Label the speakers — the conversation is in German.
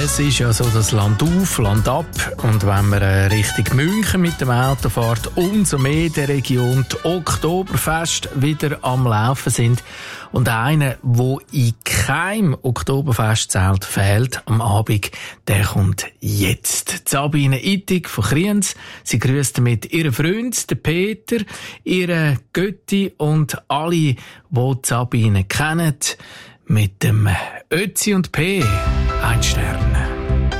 Speaker 1: Es ist ja so das Land auf, Land ab. Und wenn man Richtung München mit dem Auto fährt, umso mehr in der Region die Oktoberfest wieder am Laufen sind. Und einer, der in keinem Oktoberfestzelt fehlt am Abend, der kommt jetzt. Sabine Ittig von Kriens. Sie grüßt mit ihrem Freund, den Peter, ihre Götti und alle, die Sabine kennen, mit dem Ötzi und P. 1 Stern.